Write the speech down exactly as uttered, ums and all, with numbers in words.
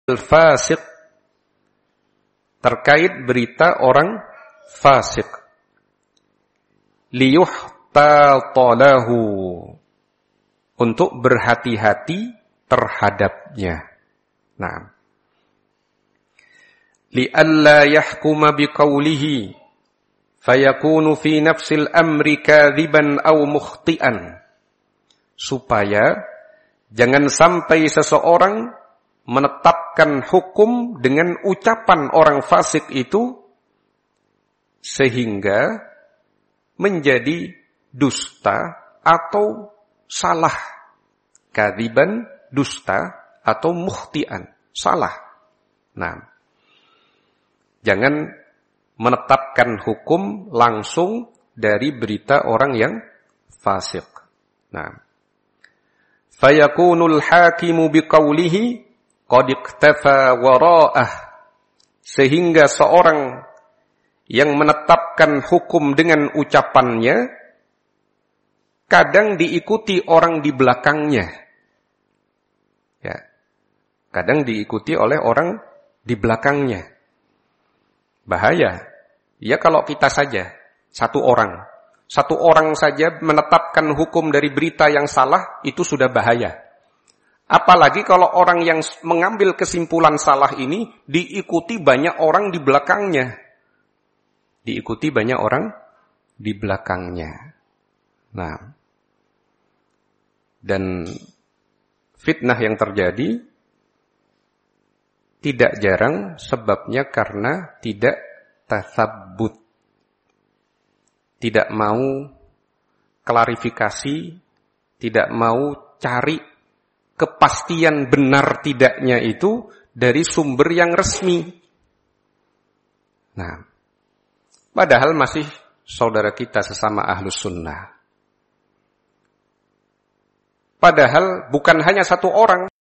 Al-fasik, terkait berita orang fasik. Liyuhtatalahu, untuk berhati-hati terhadapnya. Nah, li'alla yahkuma biqaulihi fayakunu fi nafsil amri kadziban aw mukhti'an, supaya jangan sampai seseorang menetapkan hukum dengan ucapan orang fasik itu sehingga menjadi dusta atau salah. Kadziban, dusta, atau mukhti'an, salah. Nah, jangan menetapkan hukum langsung dari berita orang yang fasik. Nah, fayakunul hakimu biqaulihi qad iktafa wara'ah, sehingga seorang yang menetapkan hukum dengan ucapannya kadang diikuti orang di belakangnya. Ya. Kadang diikuti oleh orang di belakangnya. Bahaya. Ya kalau kita saja, satu orang. Satu orang saja menetapkan hukum dari berita yang salah, itu sudah bahaya. Apalagi kalau orang yang mengambil kesimpulan salah ini diikuti banyak orang di belakangnya. Diikuti banyak orang di belakangnya. Nah, dan fitnah yang terjadi tidak jarang sebabnya karena tidak tatsabbut, tidak mau klarifikasi, tidak mau cari kepastian benar tidaknya itu dari sumber yang resmi. Nah, padahal masih saudara kita sesama ahlus sunnah. Padahal bukan hanya satu orang.